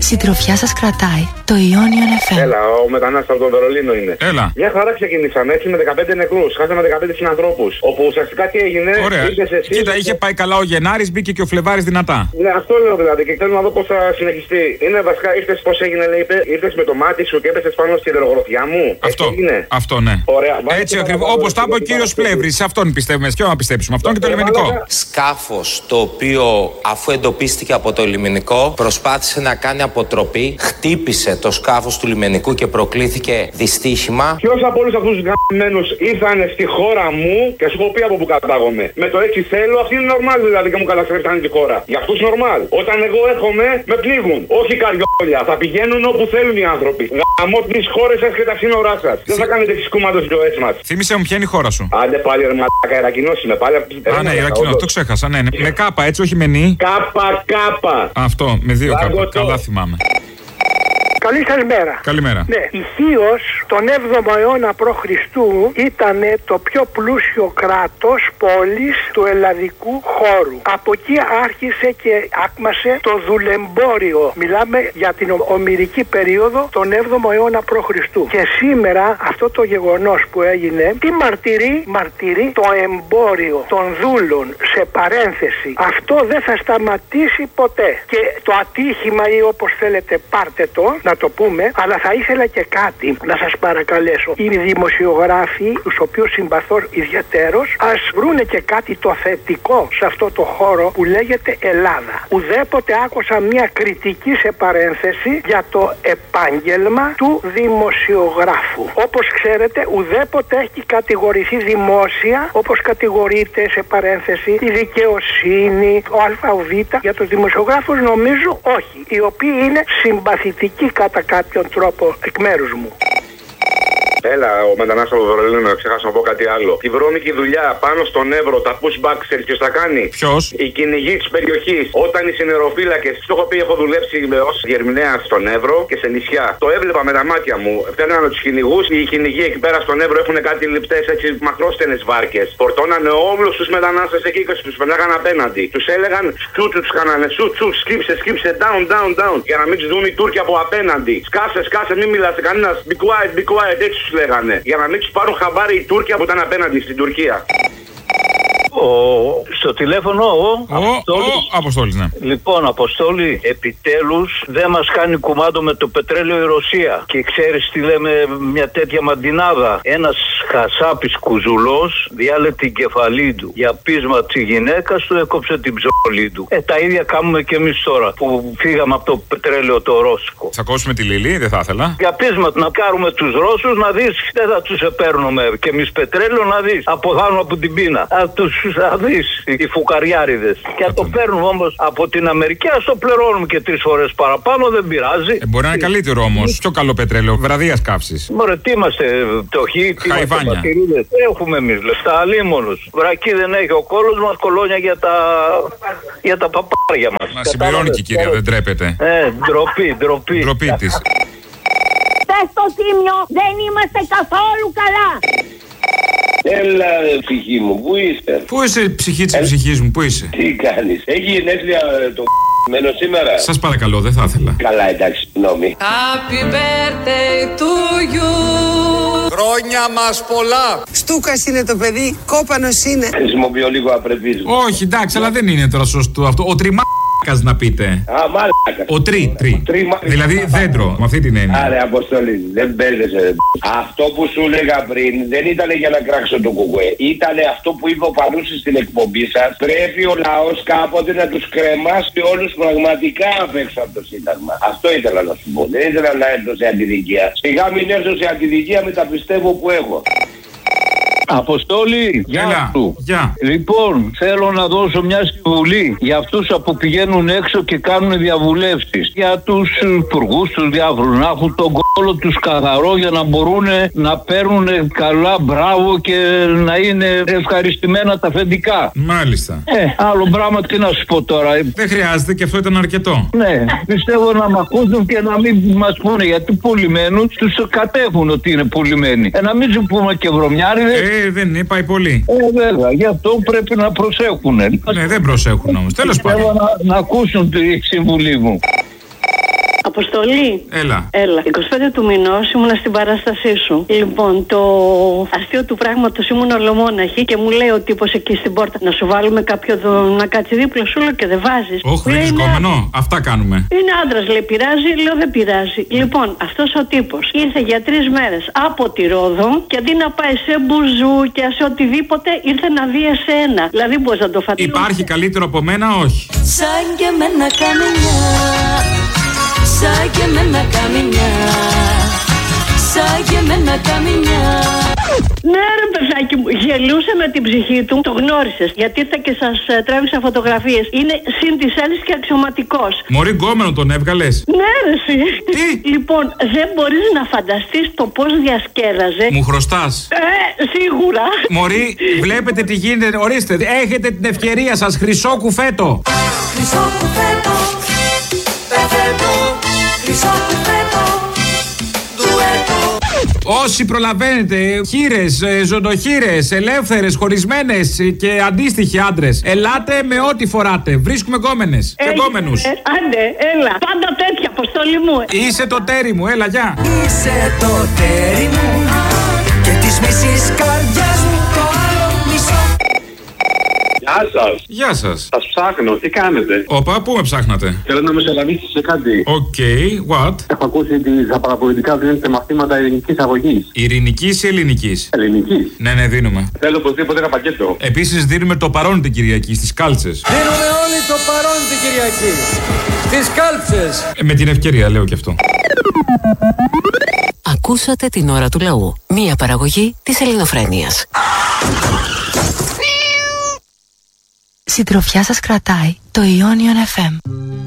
Συντροφιά σας κρατάει το Ionian FM. Έλα, ο μετανάστης από το Βερολίνο είναι. Έλα. Μια χαρά ξεκινήσαμε έτσι με 15 νεκρούς. Χάσαμε 15 συνανθρώπους. Όπου ουσιαστικά τι έγινε. Ωραία. Κοίτα, είχε πάει καλά ο Γενάρης, μπήκε και ο Φλεβάρης δυνατά. Ναι, αυτό λέω δηλαδή και θέλω να δω πώς θα συνεχιστεί. Είναι βασικά, ήρθες πώς έγινε, λέει, ήρθες με το μάτι σου και έπεσες πάνω στη υδρογραφιά μου. Αυτό, ναι. Ωραία. Έτσι ακριβώς. Όπως τα είπε ο κύριος Πλεύρης, σε αυτόν πιστεύουμε. Ποιο να πιστέψουμε, αυτόν και το λιμενικό. Σκάφος το οποίο, αφού εντοπίστηκε από το λιμενικό, προσπάθησε να κάνει αποτροπή, χτύπησε το σκάφος του λιμενικού και προκλήθηκε δυστύχημα. Ποιος από όλους αυτούς τους γαμμένους ήρθανε στη χώρα μου και σου έχω πει από που κατάγομαι. Με το έτσι θέλω, αυτή είναι normal δηλαδή και μου καταστρέφτανε τη χώρα. Για αυτούς normal. Όταν εγώ έρχομαι, με πνίγουν. Όχι καριόλια. Θα πηγαίνουν όπου θέλουν οι άνθρωποι. Γαμώ τις χώρες σας και τα σύνορά σας. Δεν θα κάνετε τις κουμάντες ζωές μας. Θύμισε μου ποια είναι η χώρα σου. Άντε πάλι ρε μαλάκα, Ιρακινός είμαι πάλι. Α, ναι, Ιρακινός, το ξέχασα. Ναι, με κάπα έτσι, όχι με νι. Κάπα. Αυτό, με 2 κάπα. Καλά θυμάμαι. Καλή σας μέρα. Καλημέρα. Ναι, η Χίος τον 7ο αιώνα π.Χ. ήταν το πιο πλούσιο κράτος πόλης του ελλαδικού χώρου. Από εκεί άρχισε και άκμασε το δουλεμπόριο. Μιλάμε για την ομηρική περίοδο τον 7ο αιώνα π.Χ. Και σήμερα αυτό το γεγονός που έγινε, τι μαρτυρεί το εμπόριο των δούλων, σε παρένθεση. Αυτό δεν θα σταματήσει ποτέ. Και το ατύχημα ή όπως θέλετε πάρτε το, να το πούμε, αλλά θα ήθελα και κάτι να σας παρακαλέσω. Οι δημοσιογράφοι, τους οποίους συμπαθώ ιδιαιτέρως, ας βρούνε και κάτι το θετικό σε αυτό το χώρο που λέγεται Ελλάδα. Ουδέποτε άκουσα μια κριτική σε παρένθεση για το επάγγελμα του δημοσιογράφου. Όπως ξέρετε, ουδέποτε έχει κατηγορηθεί δημόσια, όπως κατηγορείται σε παρένθεση η δικαιοσύνη, ο ΑΒ. Για τους δημοσιογράφους νομίζω όχι, οι οποίοι είναι συμπαθητικοί κατά κάποιον τρόπο εκ μέρους μου. Έλα, ο μετανάστης από το Βερολίνο, ξέχασα να πω κάτι άλλο. Τη βρώμικη δουλειά πάνω στον Εύρο, τα pushback, ξέρεις ποιος τα κάνει. Ποιος? Οι κυνηγοί της περιοχής. Όταν οι συνεροφύλακες, το έχω πει, έχω δουλέψει ως διερμηνέας στον Εύρο και σε νησιά. Το έβλεπα με τα μάτια μου. Φέρνανε τους κυνηγούς, οι κυνηγοί εκεί πέρα στον Εύρο έχουν κάτι λιπτές έτσι μακρόστενες βάρκες. Φορτώνανε όλους τους μετανάστες εκεί και τους περνάγαν απέναντι. Τους έλεγαν σου, τους κάνανε σου, σκύψε, down. Για να μην τους δουν οι Τούρκοι από απέναντι. Σκάσε, μην μιλάς κανένας. Be quiet, έτσι τους λέγανε. Για να μην τους πάρουν χαμπάρι οι Τούρκοι που ήταν απέναντι στην Τουρκία. Στο τηλέφωνο Αποστόλης, ναι. Λοιπόν, Αποστόλη, επιτέλους δεν μας κάνει κουμάντο με το πετρέλαιο η Ρωσία. Και ξέρεις τι λέμε μια τέτοια μαντινάδα. Ένας χασάπης κουζουλός διάλε την κεφαλή του. Για πείσμα της γυναίκας του έκοψε την ψωλή του. Τα ίδια κάνουμε και εμείς τώρα που φύγαμε από το πετρέλαιο το ρώσικο. Θα κόψουμε τη Λίλη, δεν θα ήθελα. Για πείσμα να κάνουμε τους Ρώσους να δεις, δεν θα τους επέρνουμε. Και εμείς πετρέλαιο να δεις, αποθάνουμε από την πείνα. Θα δεις οι φουκαριάριδες. Και το παίρνουμε όμως από την Αμερική, ας το πληρώνουμε και 3 φορές παραπάνω, δεν πειράζει. Μπορεί να είναι καλύτερο όμως. Πιο καλό πετρέλαιο, βραδίας καύσης. Μωρέ, τι είμαστε, φτωχοί, τι είμαστε πατηρίδες. Έχουμε εμείς λεφτά, αλίμονους. Βρακή δεν έχει ο κόλος μας, κολόνια για τα παπάρια μας. Μα συμπληρώνει και η κυρία, δεν τρέπεται. Ντροπή. Ντροπή της. Πες το Τίμιο, δεν είμαστε καθόλου καλά. Έλα ψυχή μου, πού είστε? Πού είσαι ψυχή της ψυχής μου, πού είσαι? Τι κάνεις? Έχει γενέθλια το μένο σήμερα? Σας παρακαλώ, δεν θα ήθελα. Καλά, εντάξει, συγγνώμη. Happy birthday to you. Χρόνια μας πολλά. Στούκας είναι το παιδί, κόπανος είναι. Χρησιμοποιώ λίγο απρεπής. Όχι, εντάξει, αλλά δεν είναι τώρα σωστό αυτό. Ο τριμάκας να πείτε. Α, μάλακα. Ο τρι. Δηλαδή δέντρο, με αυτή την έννοια. Άρε, Αποστολή, δεν μπέρδεσαι. Αυτό που σου έλεγα πριν δεν ήταν για να κράξω το κουκουέ. Ήταν αυτό που είπε ο Πανούσης στην εκπομπή σας. Πρέπει ο λαός κάποτε να τους κρεμάσει όλους πραγματικά απ' έξω από το Σύνταγμα. Αυτό ήθελα να σου πω. Δεν ήθελα να έρθω σε αντιδικία. Σιγά μην έρθω σε αντιδικία με τα πιστεύω που έχω. Αποστόλη, γεια σου. Λοιπόν, θέλω να δώσω μια συμβουλή για αυτούς που πηγαίνουν έξω και κάνουν διαβουλεύσεις. Για τους υπουργούς τους διάφορους, να έχουν τον κόλο τους καθαρό για να μπορούν να παίρνουν καλά μπράβο και να είναι ευχαριστημένα τα αφεντικά. Μάλιστα. Άλλο πράγμα τι να σου πω τώρα. Δεν χρειάζεται και αυτό ήταν αρκετό. Ναι, πιστεύω να μ' ακούσουν και να μην μας πούνε γιατί πουλημένους τους κατέχουν ότι είναι πουλημένοι. Να μην σου πούμε και βρωμιάριδες. Δεν είναι, πάει πολύ. Βέβαια, γι' αυτό πρέπει να προσέχουν. Ναι, δεν προσέχουν όμως. Τέλος πάντων. Να ακούσουν τη συμβουλή μου. Αποστολή. Έλα. 25 του μηνός ήμουνα στην παράστασή σου. Λοιπόν, το αστείο του πράγματος ήμουν ολομόναχη και μου λέει ο τύπος εκεί στην πόρτα να σου βάλουμε κάποιο να κάτσει δίπλα σου, λέω και δεν βάζεις. Όχι, δεν κόμενο. Αυτά κάνουμε. Είναι άντρας, λέει, πειράζει, λέω δεν πειράζει. Λοιπόν, αυτός ο τύπος ήρθε για 3 μέρες από τη Ρόδο και αντί να πάει σε μπουζούκια, σε οτιδήποτε, ήρθε να δει εσένα. Δηλαδή, μπορείς να το φανταστείς. Υπάρχει καλύτερο από μένα, όχι. Σαν και μένα καμιά, σαν και μένα καμιά, σαν και μένα καμιά. Ναι ρε παιδάκι μου, γελούσε με την ψυχή του. Το γνώρισες, γιατί ήρθα και σας τράβηξα φωτογραφίες. Είναι συν της άλλης και αξιωματικός. Μωρή γκόμενο τον έβγαλες. Ναι ρε εσύ. Τι? Λοιπόν, δεν μπορείς να φανταστείς το πώς διασκέδαζε. Μου χρωστάς. Σίγουρα. Μωρή, βλέπετε τι γίνεται. Ορίστε, έχετε την ευκαιρία σας. Χρυσό κουφέτο. Χρυσό κουφέτο, πεφέτο, χρυσό κουφέτο, ντουέτο. Όσοι προλαβαίνετε, χείρες, ζωντοχείρες, ελεύθερες, χωρισμένες και αντίστοιχοι άντρες, ελάτε με ό,τι φοράτε. Βρίσκουμε γκόμενες και γκόμενους. Άντε, έλα. Πάντα τέτοια, Αποστόλη μου. Είσαι το τέρι μου, έλα, γεια. Είσαι το τέρι μου και της μισής καρδιάς μου το άλλο μισό. Γεια σας. Γεια σας. Σας ψάχνω, τι κάνετε? Όπα, πού με ψάχνατε? Θέλω να με μεσολαβήσεις σε κάτι. Οκ, what? Έχω ακούσει ότι στα παραπολιτικά δίνετε μαθήματα ειρηνικής αγωγής. Ειρηνικής ή ελληνικής? Ελληνικής. Ναι, δίνουμε. Θέλω οπωσδήποτε ένα πακέτο. Επίσης δίνουμε το παρόν την Κυριακή στις κάλτσες. Δίνουμε όλοι το παρόν την Κυριακή στις κάλτσες. Με την ευκαιρία λέω και αυτό. Ακούσατε την ώρα του λαού. Μία παραγωγή της Ελληνοφρένειας. Συντροφιά σας κρατάει το Ionian FM.